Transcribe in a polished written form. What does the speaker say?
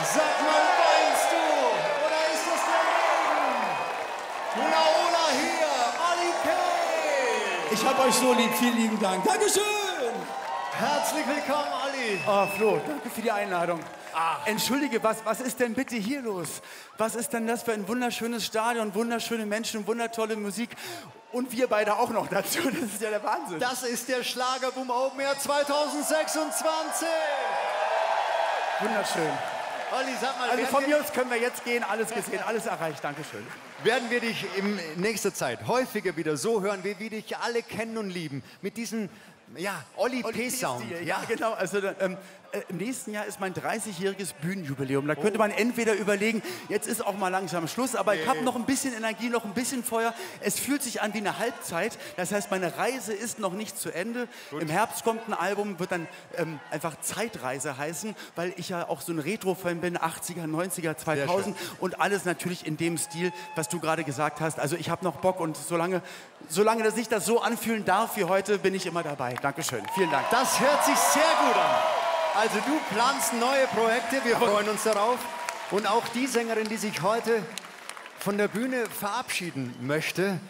Sag mal, weinst du? Oder ist das der Regen? Hula Hula hier, Ali K. Ich hab euch so lieb, vielen lieben Dank. Dankeschön. Herzlich willkommen, Ali. Oh, Flo, danke für die Einladung. Entschuldige, was ist denn bitte hier los? Was ist denn das für ein wunderschönes Stadion, wunderschöne Menschen, wundertolle Musik und wir beide auch noch dazu. Das ist ja der Wahnsinn. Das ist der Schlagerboom Open Air 2026. Wunderschön. Ali, sag mal, Also von mir aus können wir jetzt gehen, alles gesehen, alles erreicht. Dankeschön. werden wir dich in nächster Zeit häufiger wieder so hören, wie wir dich alle kennen und lieben. Mit diesem, ja, Oli P-Sound. Ja, genau. Also im nächsten Jahr ist mein 30-jähriges Bühnenjubiläum. Da könnte man entweder überlegen, jetzt ist auch mal langsam Schluss, aber ich habe noch ein bisschen Energie, noch ein bisschen Feuer. Es fühlt sich an wie eine Halbzeit. Das heißt, meine Reise ist noch nicht zu Ende. Gut. Im Herbst kommt ein Album, wird dann einfach Zeitreise heißen, weil ich ja auch so ein Retro-Fan bin, 80er, 90er, 2000 und alles natürlich in dem Stil, was du gerade gesagt hast. Also ich habe noch Bock und solange dass ich das so anfühlen darf wie heute, bin ich immer dabei. Dankeschön. Vielen Dank. Das hört sich sehr gut an. Also du planst neue Projekte, wir freuen uns darauf. Und auch die Sängerin, die sich heute von der Bühne verabschieden möchte,